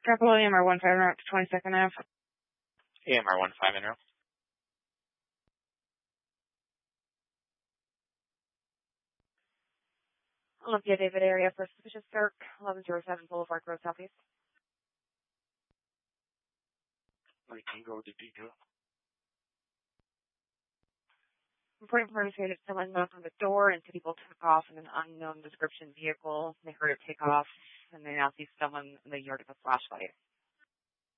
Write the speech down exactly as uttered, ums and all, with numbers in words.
Capital A M R one five out to twenty-second Ave. A M R one five in row. Olympia David area for suspicious dark, eleven oh seven Boulevard Road Southeast. We can go to detail. Reporting from that someone knocked on the door and two people took off in an unknown description vehicle. They heard it take off and they now see someone in the yard with a flashlight.